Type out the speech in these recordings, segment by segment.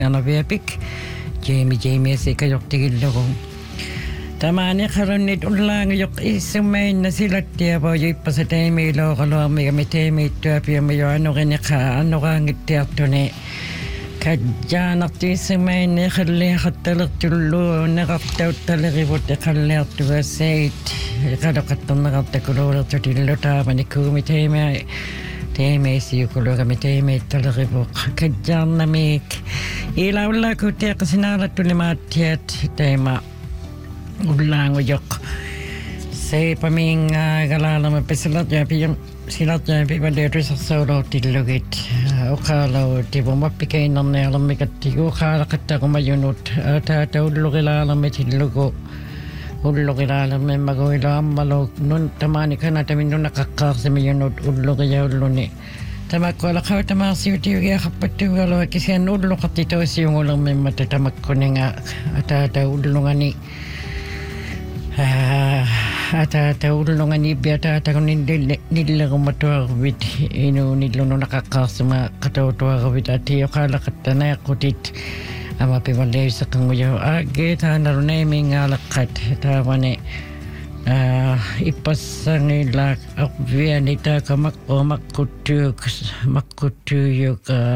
Anaviapik, Jamie Sikayok Tigilogong. Tamani karonit ulang yok isumay na sila tiya po yung pasatay lo kalau may kamite may tuapi may ano ka ngit tiya to ne kadyan at isumay na kali katalak tulo nakaktaw talaki po te kali at tuwasait kadakatong nakatakulo at tutilo ta manikumite may Teme siyo kulo kami teme talaki po kadyan na may ilaw la ko tiya kasinalat to lima tiyat tema ulang uyok say paming galala mapisilat ya piyang silat ya pipa dito sa solo tilugit ukala tipo mapikay na alam may katigo kala kata kumayunot at ulugilala may tilugo ulugilala may magawila malog nun tamani ka na tamin nun nakakasa may yunot ulugaya uluni tamak wala ka tamak siyo tiyo kaya kapatugalo kasi ang ulog katito siyong ulang may matatamak ko nga at ulungan ni ata ulungan ni biata kung nila kumatuwa kubit ino nilo nakakasama katawatuwa kubit at iyo kalakatana kutit ama piwalay sa kanguyaw agit hanarunay may ngalakat tawa ni ipasang ilak akbiyan ita makutuyok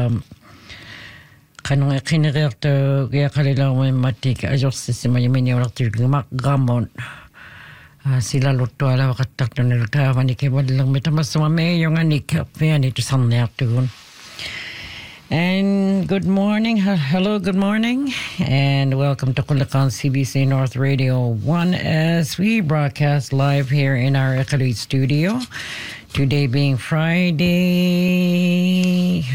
kanong kinirerto kaya kalilaw may matik ayos si mayamini wala tiyo gamon sila luto ala wakatak na nilutawa ni kaya lang may tamas sumame yung anik kaya nito samner tugun. And good morning, hello, good morning, and welcome to Kulakan CBC North Radio 1 as we broadcast live here in our Ekali studio. Today being Friday,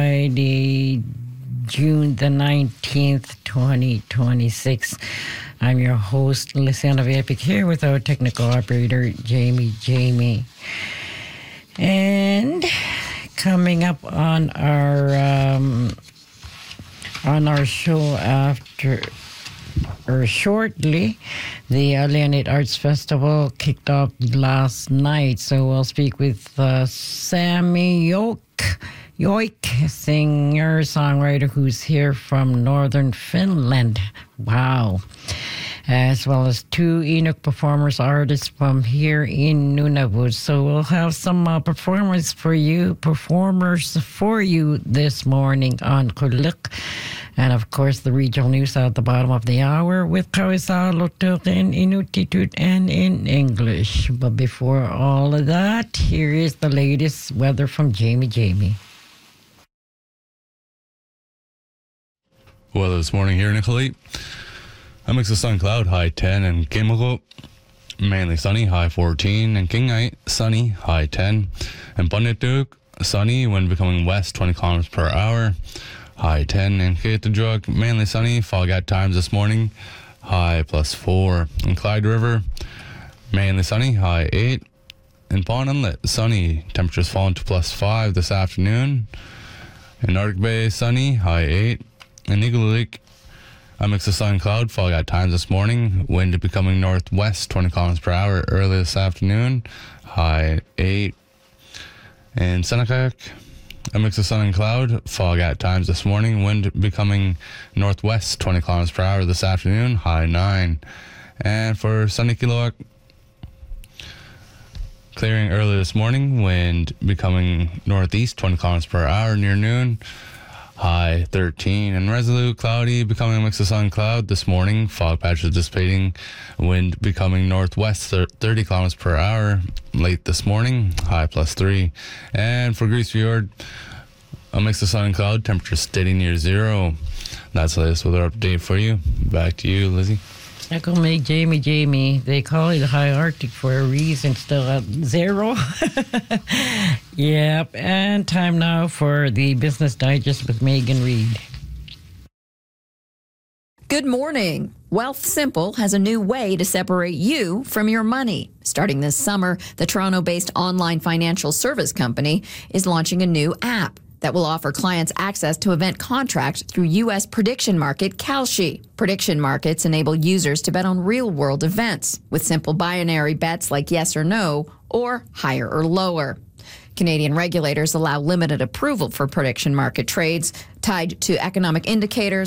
June the 19th, 2026. I'm your host, Lysiana Viepic, here with our technical operator, Jamie. And coming up on our show shortly, the Leonid Arts Festival kicked off last night. So we'll speak with Sammy Yoik, singer-songwriter who's here from northern Finland. Wow. As well as two Inuk artists from here in Nunavut. So we'll have some performers for you this morning on Kulik. And of course, the regional news at the bottom of the hour with Kawisalo in Inuktitut and in English. But before all of that, here is the latest weather from Jamie. Weather this morning here in Iqaluit. A mix of sun cloud, high 10, and Kimilgo, mainly sunny, high 14, and Kingite, sunny, high 10, and Bundatuk, sunny, wind becoming west 20 kilometers per hour, high 10, and Kaitadrug, mainly sunny, fog at times this morning, high +4, and Clyde River, mainly sunny, high 8, and Pond Inlet, sunny, temperatures falling to +5 this afternoon, in Arctic Bay, sunny, high 8, and Iqaluit, a mix of sun and cloud, fog at times this morning, wind becoming northwest 20 kilometers per hour early this afternoon, high 8. In Senekak, a mix of sun and cloud, fog at times this morning, wind becoming northwest 20 kilometers per hour this afternoon, high 9. And for Sunikiloak, clearing early this morning, wind becoming northeast 20 kilometers per hour near noon, high 13, and Resolute, cloudy, becoming a mix of sun and cloud this morning, fog patches dissipating, wind becoming northwest 30 kilometers per hour late this morning, high +3. And for Grise Fjord, a mix of sun and cloud, temperature steady near 0. That's the latest weather update for you. Back to you, Lizzie. I can make Jamie. They call it high Arctic for a reason, still at 0. Yep, and time now for the Business Digest with Megan Reed. Good morning. Wealthsimple has a new way to separate you from your money. Starting this summer, the Toronto-based online financial service company is launching a new app that will offer clients access to event contracts through U.S. prediction market Kalshi. Prediction markets enable users to bet on real-world events with simple binary bets like yes or no or higher or lower. Canadian regulators allow limited approval for prediction market trades tied to economic indicators